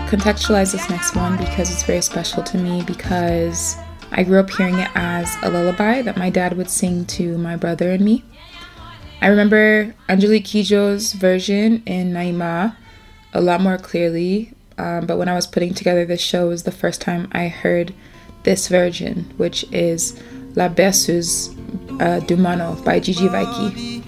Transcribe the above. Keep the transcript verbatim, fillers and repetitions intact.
contextualize this next one because it's very special to me, because I grew up hearing it as a lullaby that my dad would sing to my brother and me. I remember Angelique Kidjo's version in Naima a lot more clearly, um, but when I was putting together this show, it was the first time I heard this version, which is La Berceuse uh, du Mano by Gigi Vaiki.